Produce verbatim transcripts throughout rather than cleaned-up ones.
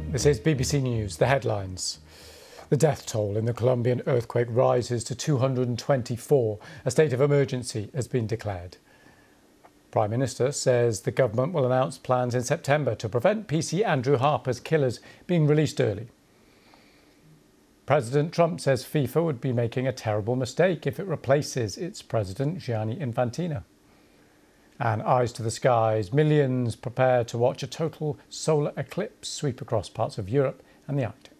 This is B B C News, the headlines. The death toll in the Colombian earthquake rises to two hundred twenty-four. A state of emergency has been declared. Prime Minister says the government will announce plans in September to prevent P C Andrew Harper's killers being released early. President Trump says FIFA would be making a terrible mistake if it replaces its president, Gianni Infantino. And eyes to the skies, millions prepare to watch a total solar eclipse sweep across parts of Europe and the Arctic.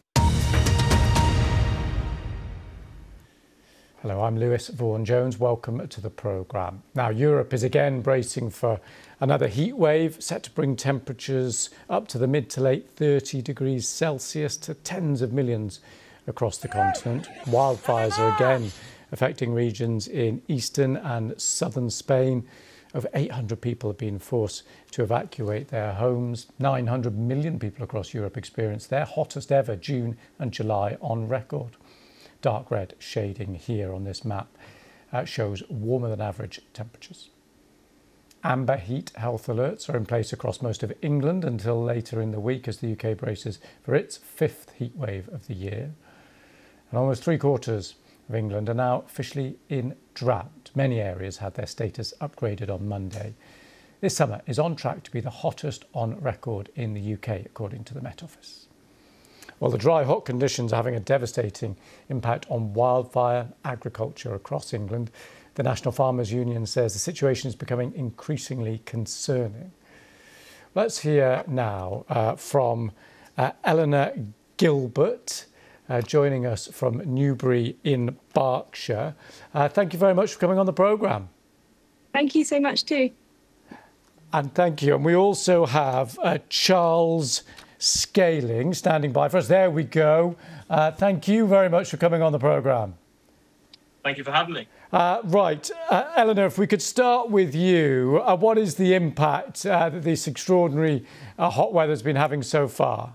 Hello, I'm Lewis Vaughan-Jones. Welcome to the programme. Now, Europe is again bracing for another heat wave set to bring temperatures up to the mid to late thirty degrees Celsius to tens of millions across the continent. Wildfires are again affecting regions in eastern and southern Spain. Over eight hundred people have been forced to evacuate their homes. nine hundred million people across Europe experienced their hottest ever June and July on record. Dark red shading here on this map uh, shows warmer than average temperatures. Amber heat health alerts are in place across most of England until later in the week as the U K braces for its fifth heat wave of the year. And almost three quarters of England are now officially in drought. Many areas had their status upgraded on Monday. This summer is on track to be the hottest on record in the U K, according to the Met Office. Well, the dry, hot conditions are having a devastating impact on wildfire agriculture across England. The National Farmers Union says the situation is becoming increasingly concerning. Let's hear now uh, from uh, Eleanor Gilbert, uh, joining us from Newbury in Berkshire. Uh, thank you very much for coming on the programme. Thank you so much too. And thank you. And we also have uh, Charles Scaling standing by for us. There we go. Uh, thank you very much for coming on the programme. Thank you for having me. Uh, right, uh, Eleanor, if we could start with you, uh, what is the impact uh, that this extraordinary uh, hot weather has been having so far?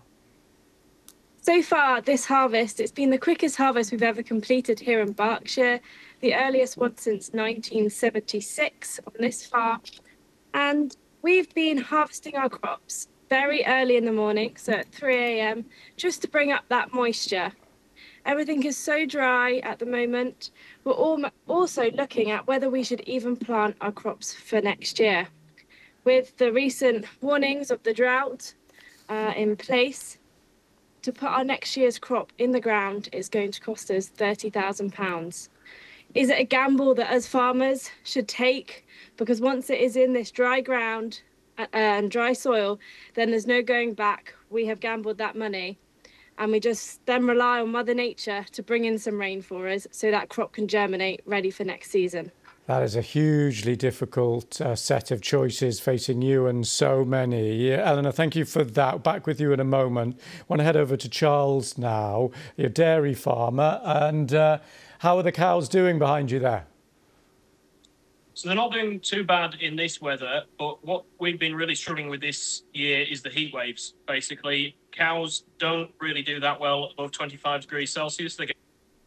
So far, this harvest, it's been the quickest harvest we've ever completed here in Berkshire, the earliest one since nineteen seventy-six on this farm. And we've been harvesting our crops very early in the morning, so at three a m, just to bring up that moisture. Everything is so dry at the moment. We're all also looking at whether we should even plant our crops for next year. With the recent warnings of the drought uh, in place, to put our next year's crop in the ground is going to cost us thirty thousand pounds. Is it a gamble that as farmers should take? Because once it is in this dry ground and dry soil, then there's no going back. We have gambled that money. And we just then rely on Mother Nature to bring in some rain for us so that crop can germinate ready for next season. That is a hugely difficult uh, set of choices facing you and so many. Eleanor, thank you for that. Back with you in a moment. I want to head over to Charles now, your dairy farmer. And uh, how are the cows doing behind you there? So they're not doing too bad in this weather, but what we've been really struggling with this year is the heat waves. Basically, cows don't really do that well above twenty-five degrees Celsius. They get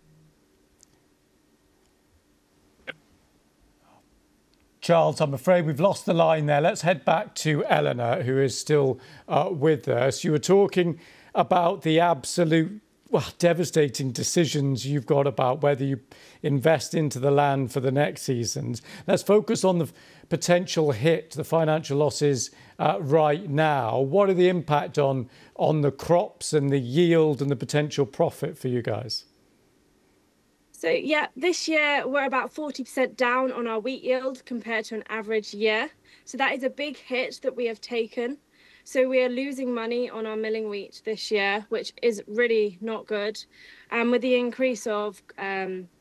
Charles, I'm afraid we've lost the line there. Let's head back to Eleanor, who is still uh, with us. You were talking about the absolute well, devastating decisions you've got about whether you invest into the land for the next seasons. Let's focus on the potential hit, the financial losses uh, right now. What are the impact on, on the crops and the yield and the potential profit for you guys? So yeah, this year we're about forty percent down on our wheat yield compared to an average year. So that is a big hit that we have taken. So we are losing money on our milling wheat this year, which is really not good. And with the increase of um,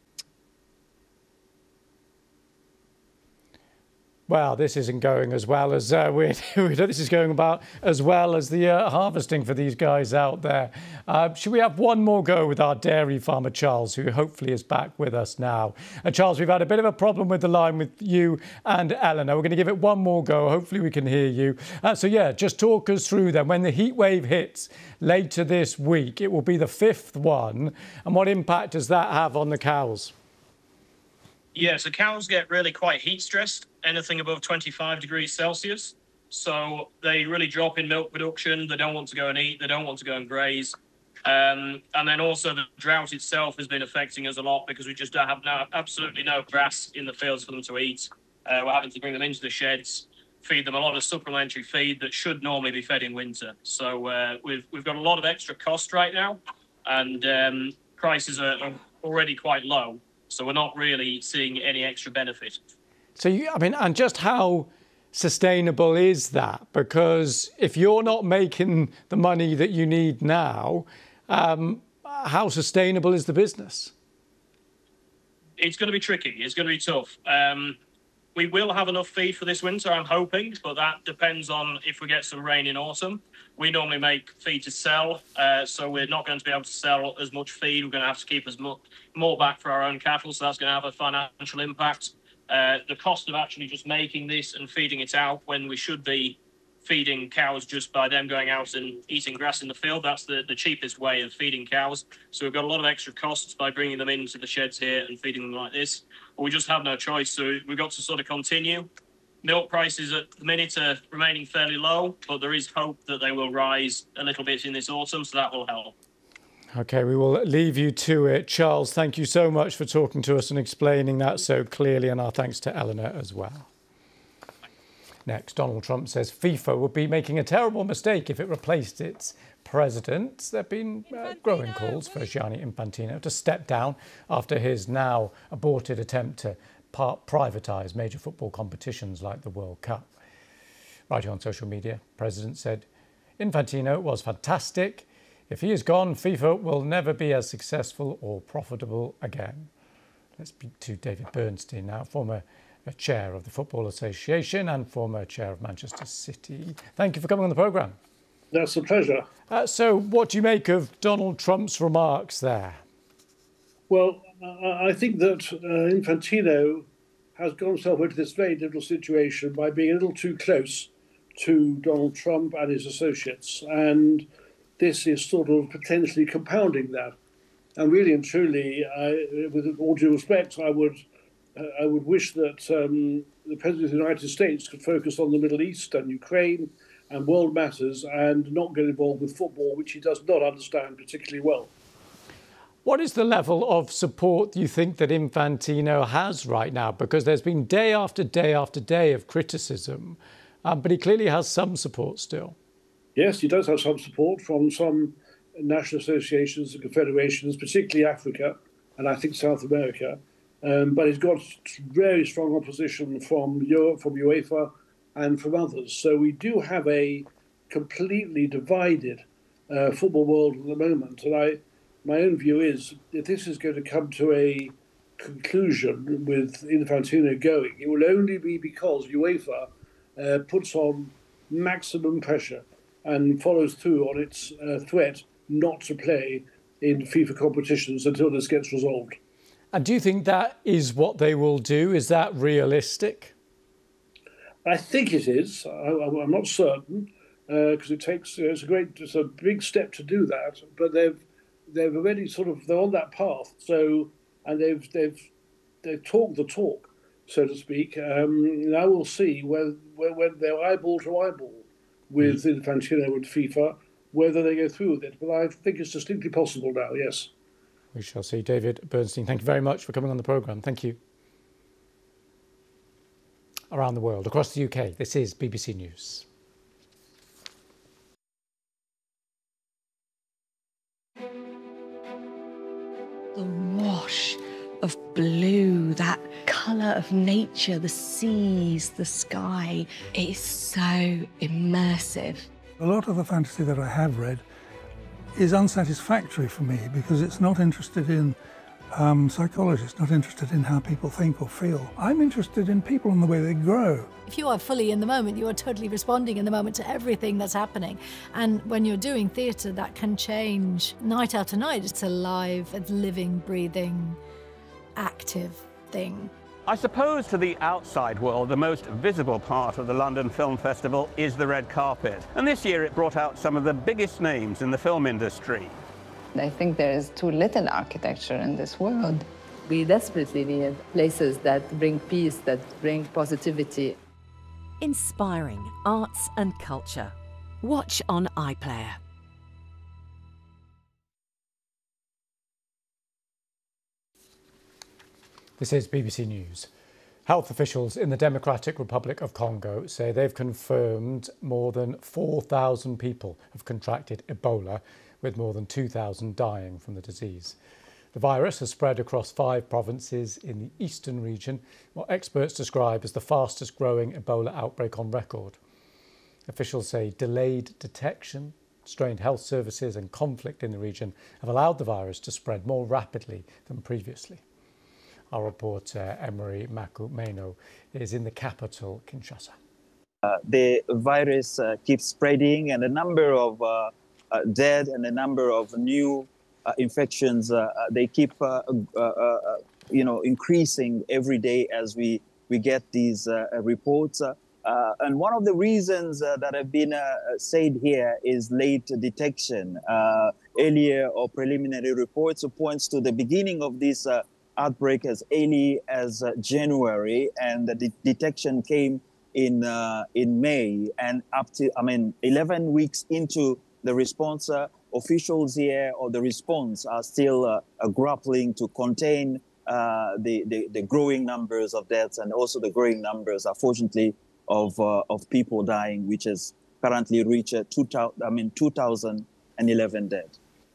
Well, this isn't going as well as uh, we. This is going about as well as the uh, harvesting for these guys out there. Uh, should we have one more go with our dairy farmer, Charles, who hopefully is back with us now? Uh, Charles, we've had a bit of a problem with the line with you and Eleanor. We're going to give it one more go. Hopefully we can hear you. Uh, so, yeah, just talk us through then. When the heat wave hits later this week, it will be the fifth one. And what impact does that have on the cows? Yeah, so cows get really quite heat stressed, anything above twenty-five degrees Celsius. So they really drop in milk production. They don't want to go and eat. They don't want to go and graze. Um, and then also the drought itself has been affecting us a lot because we just don't have no, absolutely no grass in the fields for them to eat. Uh, we're having to bring them into the sheds, feed them a lot of supplementary feed that should normally be fed in winter. So uh, we've we've got a lot of extra cost right now, and um, prices are, are already quite low. So we're not really seeing any extra benefit. So you, I mean, and just how sustainable is that? Because if you're not making the money that you need now, um, how sustainable is the business? It's going to be tricky. It's going to be tough. Um, we will have enough feed for this winter, I'm hoping, but that depends on if we get some rain in autumn. We normally make feed to sell, uh, so we're not going to be able to sell as much feed. We're going to have to keep as much more back for our own cattle, so that's going to have a financial impact. Uh, the cost of actually just making this and feeding it out when we should be feeding cows just by them going out and eating grass in the field, that's the, the cheapest way of feeding cows. So we've got a lot of extra costs by bringing them into the sheds here and feeding them like this. But we just have no choice, so we've got to sort of continue. Milk prices at the minute are remaining fairly low, but there is hope that they will rise a little bit in this autumn, so that will help. OK, we will leave you to it. Charles, thank you so much for talking to us and explaining that so clearly, and our thanks to Eleanor as well. Next, Donald Trump says FIFA would be making a terrible mistake if it replaced its president. There have been uh, growing calls for Gianni Infantino to step down after his now aborted attempt to part privatise major football competitions like the World Cup. Writing on social media, the president said, Infantino was fantastic. If he is gone, FIFA will never be as successful or profitable again. Let's speak to David Bernstein now, former chair of the Football Association and former chair of Manchester City. Thank you for coming on the programme. That's a pleasure. Uh, so what do you make of Donald Trump's remarks there? Well, I think that uh, Infantino has got himself into this very difficult situation by being a little too close to Donald Trump and his associates. And this is sort of potentially compounding that. And really and truly, I, with all due respect, I would I would wish that um, the President of the United States could focus on the Middle East and Ukraine and world matters and not get involved with football, which he does not understand particularly well. What is the level of support you think that Infantino has right now? Because there's been day after day after day of criticism, um, but he clearly has some support still. Yes, he does have some support from some national associations and confederations, particularly Africa and I think South America. Um, but he's got very strong opposition from Europe, from UEFA and from others. So we do have a completely divided uh, football world at the moment. And I, my own view is if this is going to come to a conclusion with Infantino going, it will only be because UEFA uh, puts on maximum pressure and follows through on its uh, threat not to play in FIFA competitions until this gets resolved. And do you think that is what they will do? Is that realistic? I think it is. I, I'm not certain because uh, it takes. It's a great, it's a big step to do that. But they've they've already sort of they're on that path. So and they've they've they've talked the talk, so to speak. Um, now we'll see whether when they're eyeball to eyeball with mm. Infantino and FIFA, whether they go through with it. But I think it's distinctly possible now. Yes. We shall see. David Bernstein, thank you very much for coming on the programme. Thank you. Around the world, across the U K, this is B B C News. The wash of blue, that colour of nature, the seas, the sky, it is so immersive. A lot of the fantasy that I have read is unsatisfactory for me because it's not interested in um, psychology, it's not interested in how people think or feel. I'm interested in people and the way they grow. If you are fully in the moment, you are totally responding in the moment to everything that's happening. And when you're doing theatre, that can change night after night. It's a live, a living, breathing, active thing. I suppose to the outside world, the most visible part of the London Film Festival is the red carpet. And this year it brought out some of the biggest names in the film industry. I think there is too little architecture in this world. We desperately need places that bring peace, that bring positivity. inspiring arts and culture. Watch on iPlayer. This is B B C News. Health officials in the Democratic Republic of Congo say they've confirmed more than four thousand people have contracted Ebola, with more than two thousand dying from the disease. The virus has spread across five provinces in the eastern region, what experts describe as the fastest growing Ebola outbreak on record. Officials say delayed detection, strained health services and conflict in the region have allowed the virus to spread more rapidly than previously. Our reporter, Emery Makumeno, is in the capital, Kinshasa. Uh, the virus uh, keeps spreading, and the number of uh, uh, dead and the number of new uh, infections, uh, they keep, uh, uh, uh, you know, increasing every day as we, we get these uh, reports. Uh, uh, and one of the reasons uh, that have been uh, said here is late detection. Uh, earlier or preliminary reports points to the beginning of this uh, outbreak as early as uh, January, and the de detection came in uh, in May, and up to, I mean, eleven weeks into the response, uh, officials here or the response are still uh, uh, grappling to contain uh, the, the the growing numbers of deaths and also the growing numbers, unfortunately, of uh, of people dying, which has currently reached uh, two thousand, I mean, two thousand eleven dead.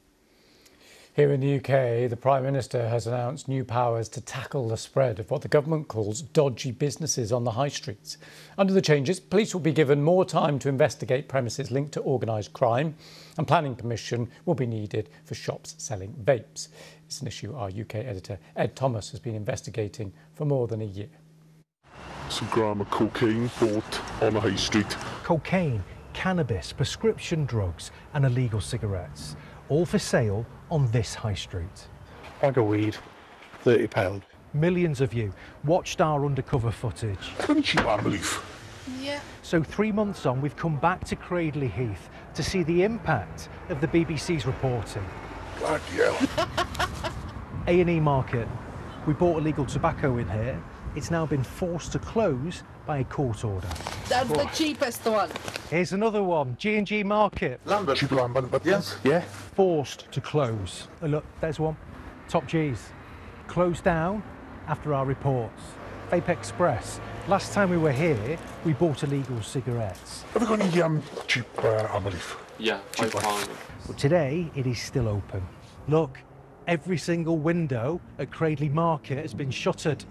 Here in the U K, the Prime Minister has announced new powers to tackle the spread of what the government calls dodgy businesses on the high streets. Under the changes, police will be given more time to investigate premises linked to organised crime, and planning permission will be needed for shops selling vapes. It's an issue our U K editor Ed Thomas has been investigating for more than a year. Some gram of cocaine bought on the high street. Cocaine, cannabis, prescription drugs and illegal cigarettes, all for sale on this high street. Bag of weed, thirty pounds. Millions of you watched our undercover footage. Pretty cheap, I believe. Yeah. So three months on, we've come back to Cradley Heath to see the impact of the B B C's reporting. Bloody hell. A and E Market. We bought illegal tobacco in here. It's now been forced to close by a court order. That's oh. the cheapest one. Here's another one, G and G Market. Lambert. Cheap Lambert, but yes. Yeah. Forced to close. Oh, look, there's one. Top G's. Closed down after our reports. Vape Express. Last time we were here, we bought illegal cigarettes. Have we got any um, cheap, uh, I believe? Yeah, five pounds. But today, it is still open. Look, every single window at Cradley Market has been shuttered.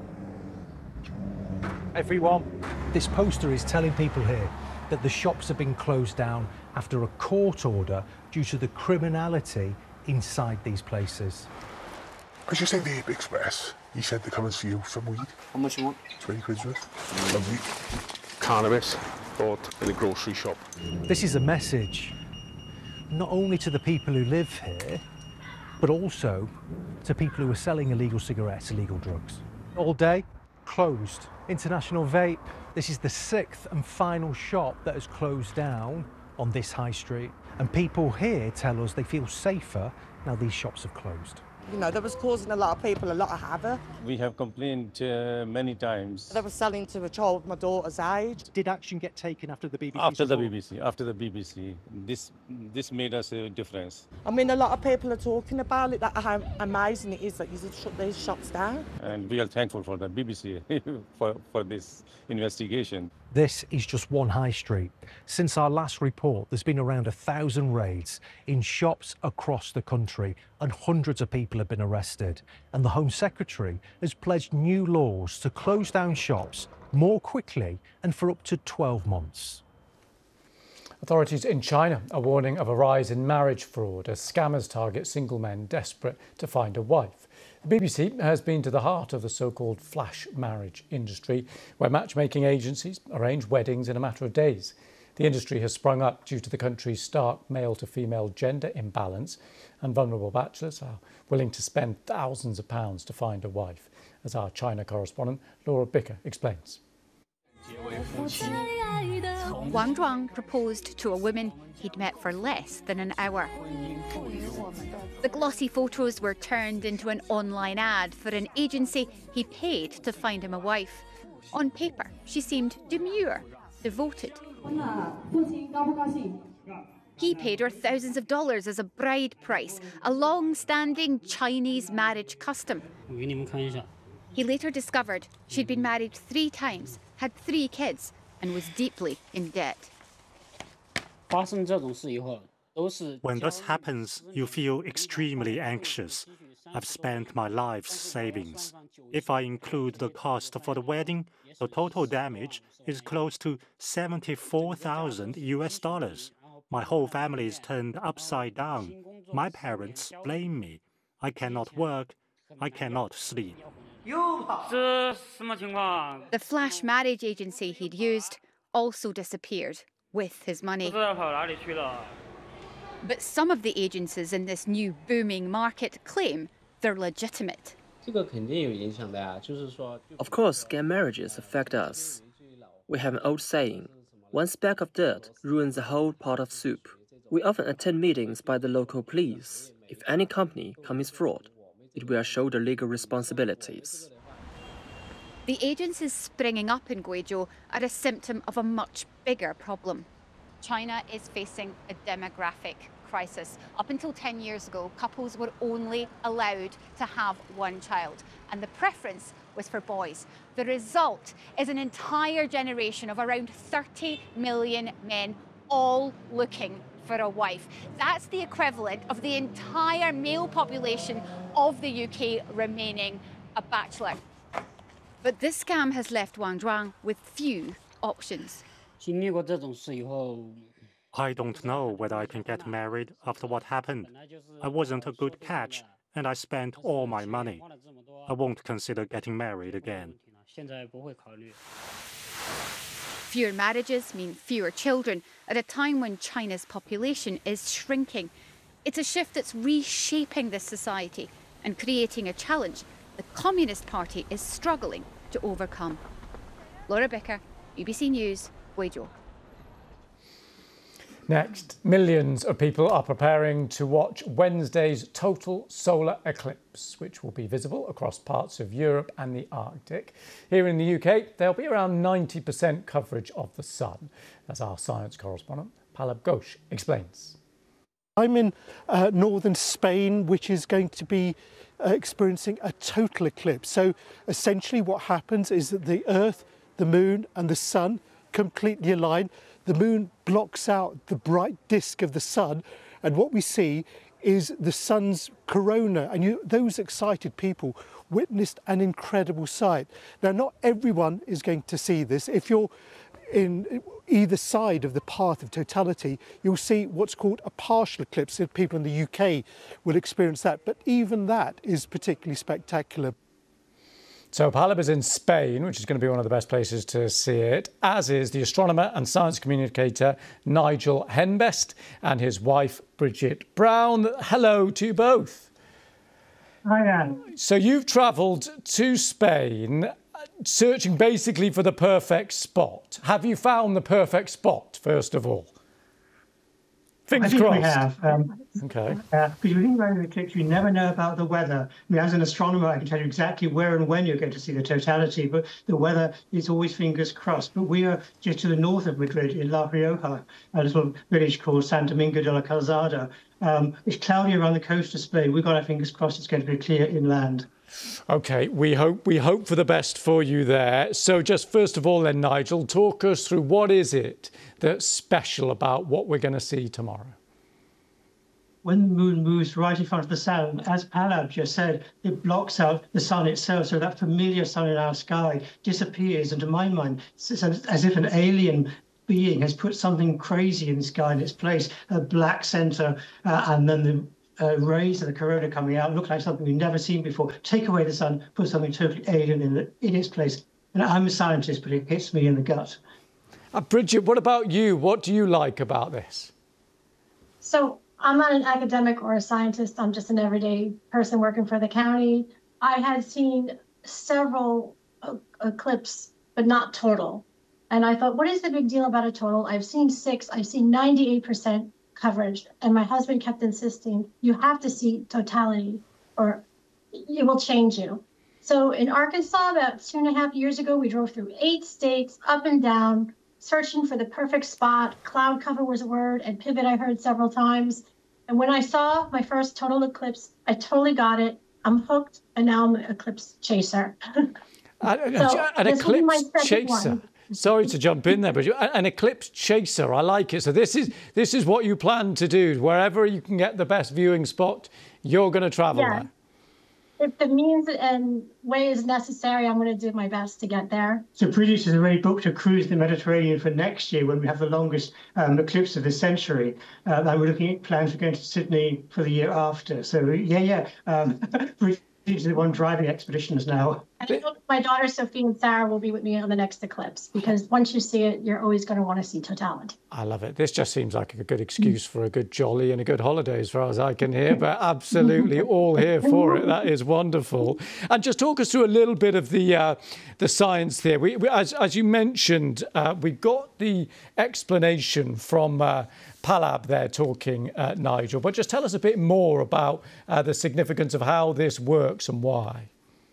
Everyone, this poster is telling people here that the shops have been closed down after a court order due to the criminality inside these places. As you say, the Vape Express, he said to come and see you some weed. How much you want? twenty quid's worth. Lovely. Cannabis bought in a grocery shop. This is a message, not only to the people who live here, but also to people who are selling illegal cigarettes, illegal drugs. All day, closed. International Vape. This is the sixth and final shop that has closed down on this high street. And people here tell us they feel safer now these shops have closed. You know, that was causing a lot of people a lot of havoc. We have complained uh, many times. They were selling to a child my daughter's age. Did action get taken after the B B C? After report? the B B C, after the B B C. This, this made us a difference. I mean, a lot of people are talking about it, that how amazing it is that you shut these shops down. And we are thankful for the B B C for, for this investigation. This is just one high street. Since our last report, there's been around a thousand raids in shops across the country, and hundreds of people have been arrested. And the Home Secretary has pledged new laws to close down shops more quickly and for up to twelve months. Authorities in China are warning of a rise in marriage fraud as scammers target single men desperate to find a wife. The B B C has been to the heart of the so-called flash marriage industry, where matchmaking agencies arrange weddings in a matter of days. The industry has sprung up due to the country's stark male-to-female gender imbalance, and vulnerable bachelors are willing to spend thousands of pounds to find a wife, as our China correspondent Laura Bicker explains. Wang Zhuang proposed to a woman he'd met for less than an hour. The glossy photos were turned into an online ad for an agency he paid to find him a wife. On paper, she seemed demure, devoted. He paid her thousands of dollars as a bride price, a long-standing Chinese marriage custom. He later discovered she'd been married three times, had three kids, and was deeply in debt. When this happens, you feel extremely anxious. I've spent my life's savings. If I include the cost for the wedding, the total damage is close to seventy-four thousand U S dollars. My whole family is turned upside down. My parents blame me. I cannot work. I cannot sleep. The flash marriage agency he'd used also disappeared with his money. But some of the agencies in this new booming market claim they're legitimate. Of course, gay marriages affect us. We have an old saying, one speck of dirt ruins the whole pot of soup. We often attend meetings by the local police. If any company commits fraud, it will shoulder legal responsibilities. The agencies springing up in Guizhou are a symptom of a much bigger problem. China is facing a demographic crisis. Up until ten years ago, couples were only allowed to have one child, and the preference was for boys. The result is an entire generation of around thirty million men all looking for a wife. That's the equivalent of the entire male population of the U K remaining a bachelor. But this scam has left Wang Zhuang with few options. I don't know whether I can get married after what happened. I wasn't a good catch, and I spent all my money. I won't consider getting married again. Fewer marriages mean fewer children at a time when China's population is shrinking. It's a shift that's reshaping this society and creating a challenge the Communist Party is struggling to overcome. Laura Bicker, B B C News, Guizhou. Next, millions of people are preparing to watch Wednesday's total solar eclipse, which will be visible across parts of Europe and the Arctic. Here in the U K, there'll be around ninety percent coverage of the sun, as our science correspondent Pallab Ghosh explains. I'm in uh, northern Spain, which is going to be uh, experiencing a total eclipse. So essentially what happens is that the Earth, the Moon and the Sun completely align. The Moon blocks out the bright disk of the Sun, and what we see is the Sun's corona. And you, those excited people witnessed an incredible sight. Now, not everyone is going to see this. If you're in either side of the path of totality, you'll see what's called a partial eclipse. People in the U K will experience that, but even that is particularly spectacular. So Pallab is in Spain, which is going to be one of the best places to see it, as is the astronomer and science communicator Nigel Henbest and his wife Bridget Brown. Hello to you both. Hi, Anne. So you've travelled to Spain, searching basically for the perfect spot. Have you found the perfect spot, first of all? Fingers I think crossed. we have. Um, okay. Uh, because you think about the eclipse, you never know about the weather. I mean, as an astronomer, I can tell you exactly where and when you're going to see the totality, but the weather is always fingers crossed. But we are just to the north of Madrid in La Rioja, a little village called San Domingo de la Calzada. Um, it's cloudy around the coast of Spain. We've got our fingers crossed it's going to be clear inland. Okay, we hope we hope for the best for you there. So just first of all then, Nigel, talk us through what is it that's special about what we're going to see tomorrow? When the moon moves right in front of the sun, as Pallab just said, it blocks out the sun itself, so that familiar sun in our sky disappears. And to my mind, it's as if an alien being has put something crazy in the sky in its place, a black center, uh, and then the Uh, rays of the corona coming out look like something we've never seen before. Take away the sun, put something totally alien in, the, in its place. And I'm a scientist, but it hits me in the gut. Uh, Bridget, what about you? What do you like about this? So I'm not an academic or a scientist. I'm just an everyday person working for the county. I had seen several uh, eclipses, but not total. And I thought, what is the big deal about a total? I've seen six. I've seen ninety-eight percent. Coverage, and my husband kept insisting you have to see totality or it will change you. So in Arkansas, about two and a half years ago, we drove through eight states, up and down, searching for the perfect spot. Cloud cover was a word, and pivot I heard several times. And when I saw my first total eclipse, I totally got it. I'm hooked, and now I'm an eclipse chaser. An, so an eclipse chaser. One. Sorry to jump in there, but you, an eclipse chaser. I like it. So this is this is what you plan to do. Wherever you can get the best viewing spot, you're going to travel Yeah. there. If the means and way is necessary, I'm going to do my best to get there. So producers have already booked a cruise in the Mediterranean for next year when we have the longest um, eclipse of this century. Uh, and we're looking at plans for going to Sydney for the year after. So yeah, yeah, um, producers are the one driving expeditions now. And I hope my daughter Sophie and Sarah will be with me on the next eclipse, because once you see it, you're always going to want to see totality. I love it. This just seems like a good excuse for a good jolly and a good holiday as far as I can hear, but absolutely all here for it. That is wonderful. And just talk us through a little bit of the uh, the science there. We, we, as, as you mentioned, uh, we got the explanation from uh, Palab there talking, uh, Nigel, but just tell us a bit more about uh, the significance of how this works and why.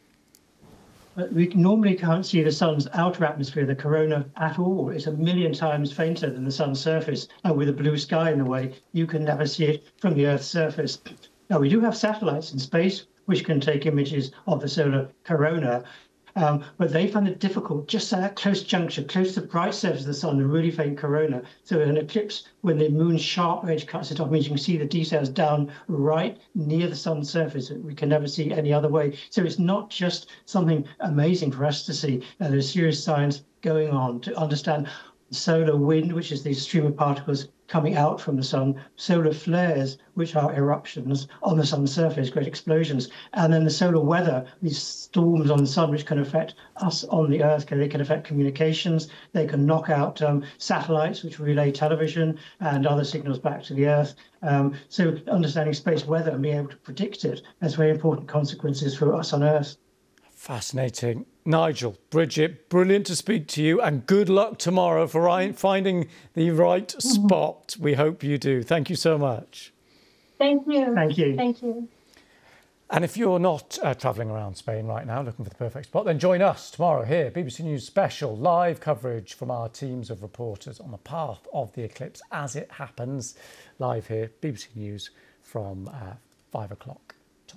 We normally can't see the sun's outer atmosphere, the corona, at all. It's a million times fainter than the sun's surface. And with a blue sky in the way, you can never see it from the Earth's surface. Now, we do have satellites in space which can take images of the solar corona, um, but they find it difficult just at that close juncture, close to the bright surface of the sun, the really faint corona. So an eclipse, when the moon's sharp edge cuts it off, means you can see the details down right near the sun's surface that we can never see any other way. So it's not just something amazing for us to see. Now, there's serious science going on to understand solar wind, which is the stream of particles coming out from the sun, solar flares, which are eruptions on the sun's surface, great explosions, and then the solar weather, these storms on the sun, which can affect us on the Earth. They can affect communications. They can knock out um, satellites, which relay television and other signals back to the Earth. Um, so understanding space weather and being able to predict it has very important consequences for us on Earth. Fascinating. Nigel, Bridget, brilliant to speak to you, and good luck tomorrow for finding the right spot. We hope you do. Thank you so much. Thank you. Thank you. Thank you. And if you're not uh, travelling around Spain right now looking for the perfect spot, then join us tomorrow here, B B C News special, live coverage from our teams of reporters on the path of the eclipse as it happens, live here, B B C News from uh, five o'clock.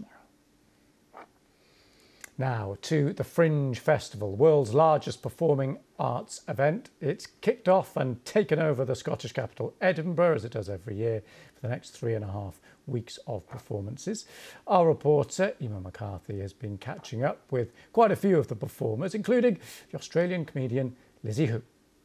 Now to the Fringe Festival, world's largest performing arts event. It's kicked off and taken over the Scottish capital, Edinburgh, as it does every year, for the next three and a half weeks of performances. Our reporter, Emma McCarthy, has been catching up with quite a few of the performers, including the Australian comedian Lizzie Hu.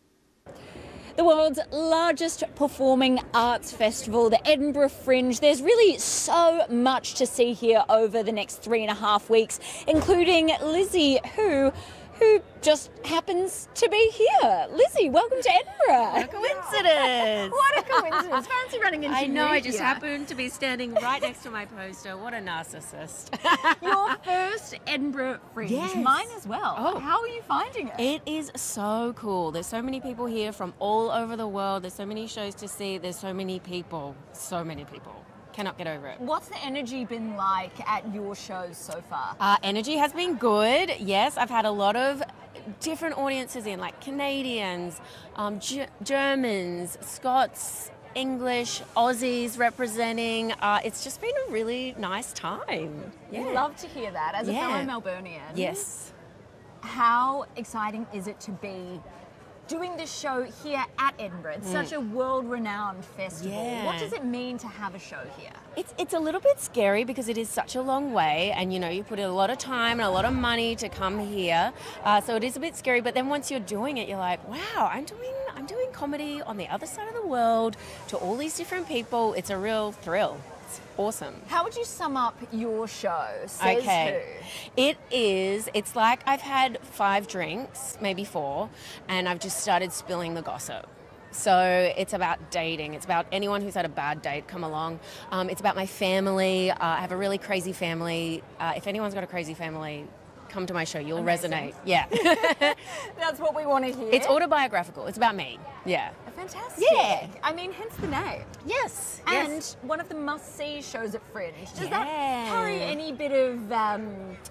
The world's largest performing arts festival, the Edinburgh Fringe. There's really so much to see here over the next three and a half weeks, including Lizzie, who who just happens to be here. Lizzie, welcome to Edinburgh. What a coincidence. What a coincidence. Fancy running into I know, you I just here. happened to be standing right next to my poster. What a narcissist. Your first Edinburgh Fringe. Yes. Mine as well. Oh. How are you finding it? It is so cool. There's so many people here from all over the world. There's so many shows to see. There's so many people. So many people. Cannot get over it. What's the energy been like at your shows so far? Uh, energy has been good. Yes, I've had a lot of different audiences in, like Canadians, um, G- Germans, Scots, English, Aussies representing. Uh, it's just been a really nice time. Yeah. We love to hear that as a Yeah. fellow Melburnian. Yes. How exciting is it to be doing this show here at Edinburgh? It's Mm. such a world-renowned festival. Yeah. What does it mean to have a show here? It's it's a little bit scary because it is such a long way, and you know you put in a lot of time and a lot of money to come here, uh, so it is a bit scary. But then once you're doing it, you're like, wow, I'm doing I'm doing comedy on the other side of the world to all these different people. It's a real thrill. It's awesome. How would you sum up your show? Says Okay. who? It is, it's like I've had five drinks, maybe four, and I've just started spilling the gossip. So it's about dating. It's about anyone who's had a bad date come along. Um, it's about my family. Uh, I have a really crazy family. Uh, if anyone's got a crazy family, come to my show. You'll Amazing. resonate. Yeah. That's what we want to hear. It's autobiographical. It's about me. Yeah. Fantastic. Yeah. I mean, hence the name. Yes. And yes. one of the must-see shows at Fringe. Does Yeah. that carry any bit of um,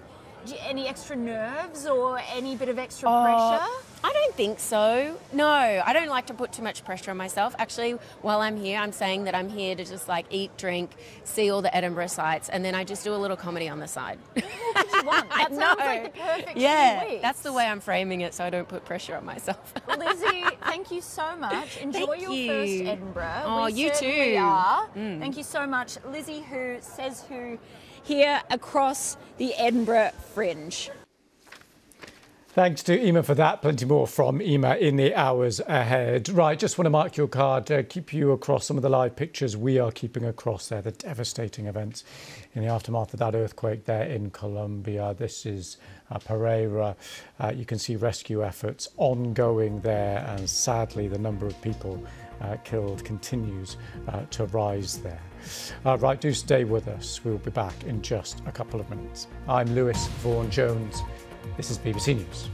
do you, any extra nerves or any bit of extra Oh, pressure? I don't think so. No, I don't like to put too much pressure on myself. Actually, while I'm here, I'm saying that I'm here to just like eat, drink, see all the Edinburgh sights, and then I just do a little comedy on the side. What would you want? That I sounds know. like the perfect Yeah, few weeks. that's the way I'm framing it, so I don't put pressure on myself. Lizzie, thank you so much. Enjoy Thank your you. first Edinburgh. Oh, we you certainly too. are. Mm. Thank you so much. Lizzie Who Says Who here across the Edinburgh Fringe. Thanks to Emma for that. Plenty more from Emma in the hours ahead. Right, just want to mark your card, uh, keep you across some of the live pictures we are keeping across there, the devastating events in the aftermath of that earthquake there in Colombia. This is uh, Pereira. Uh, you can see rescue efforts ongoing there, and sadly the number of people uh, killed continues uh, to rise there. Uh, right, do stay with us. We'll be back in just a couple of minutes. I'm Lewis Vaughan-Jones. This is B B C News.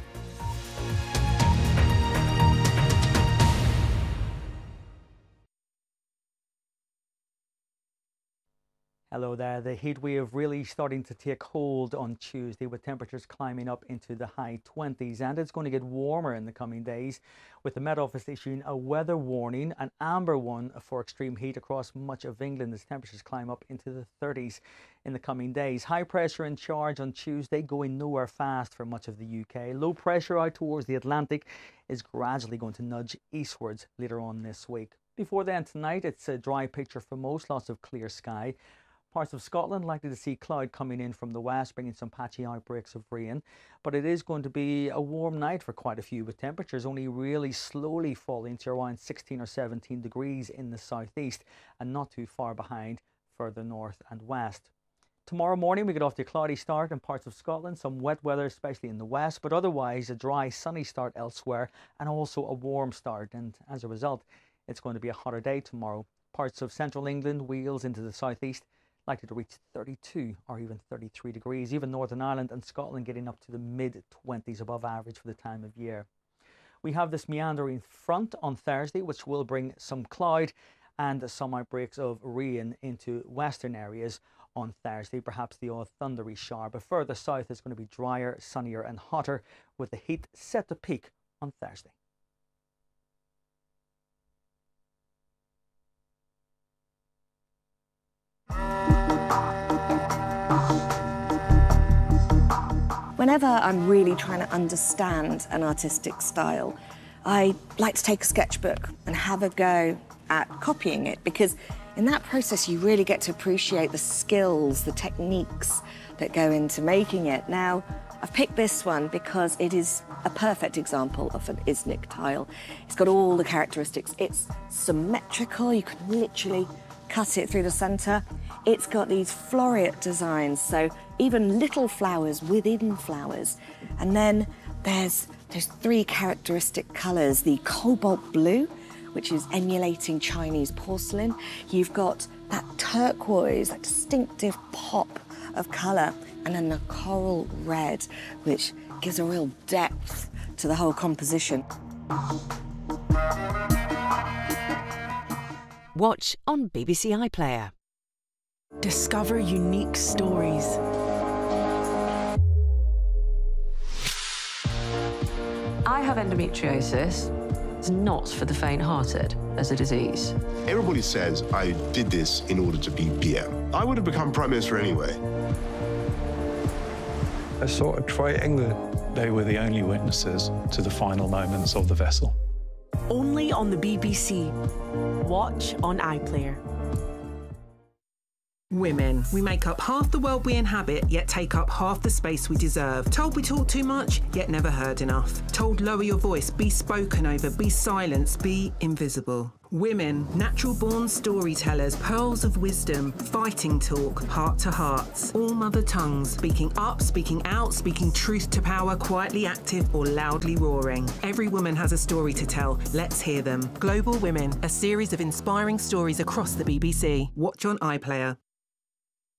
Hello there. The heat wave really starting to take hold on Tuesday, with temperatures climbing up into the high twenties, and it's going to get warmer in the coming days, with the Met Office issuing a weather warning, an amber one, for extreme heat across much of England as temperatures climb up into the thirties in the coming days. High pressure in charge on Tuesday, going nowhere fast for much of the U K. Low pressure out towards the Atlantic is gradually going to nudge eastwards later on this week. Before then, tonight it's a dry picture for most, lots of clear sky. Parts of Scotland likely to see cloud coming in from the west, bringing some patchy outbreaks of rain. But it is going to be a warm night for quite a few, with temperatures only really slowly falling to around sixteen or seventeen degrees in the southeast, and not too far behind further north and west. Tomorrow morning we get off to a cloudy start in parts of Scotland, some wet weather especially in the west, but otherwise a dry sunny start elsewhere, and also a warm start, and as a result it's going to be a hotter day tomorrow. Parts of central England, Wales into the southeast, likely to reach thirty-two or even thirty-three degrees. Even Northern Ireland and Scotland getting up to the mid twenties, above average for the time of year. We have this meandering front on Thursday, which will bring some cloud and some outbreaks of rain into western areas on Thursday, perhaps the odd thundery shower. But further south it's going to be drier, sunnier and hotter, with the heat set to peak on Thursday. Whenever I'm really trying to understand an artistic style, I like to take a sketchbook and have a go at copying it, because in that process you really get to appreciate the skills, the techniques that go into making it. Now, I've picked this one because it is a perfect example of an Iznik tile. It's got all the characteristics. It's symmetrical, you can literally cut it through the centre. It's got these floreate designs, so even little flowers within flowers. And then there's those three characteristic colours, the cobalt blue, which is emulating Chinese porcelain. You've got that turquoise, that distinctive pop of colour, and then the coral red, which gives a real depth to the whole composition. Watch on B B C iPlayer. Discover unique stories. I have endometriosis. It's not for the faint-hearted as a disease. Everybody says I did this in order to be P M. I would have become Prime Minister anyway. A sort of triangle. They were the only witnesses to the final moments of the vessel. Only on the B B C. Watch on iPlayer. Women. We make up half the world we inhabit, yet take up half the space we deserve. Told we talk too much, yet never heard enough. Told lower your voice, be spoken over, be silenced, be invisible. Women, natural-born storytellers, pearls of wisdom, fighting talk, heart to hearts. All mother tongues, speaking up, speaking out, speaking truth to power, quietly active or loudly roaring. Every woman has a story to tell. Let's hear them. Global Women, a series of inspiring stories across the B B C. Watch on iPlayer.